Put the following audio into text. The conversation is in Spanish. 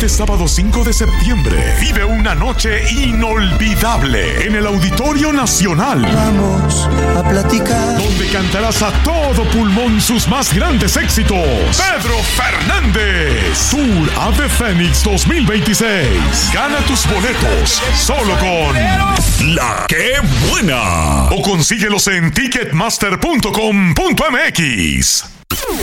Este sábado 5 de septiembre vive una noche inolvidable en el Auditorio Nacional. Vamos a platicar. Donde cantarás a todo pulmón sus más grandes éxitos. Pedro Fernández. Tour Ave Fénix 2026. Gana tus boletos solo con La Qué Buena. O consíguelos en ticketmaster.com.mx.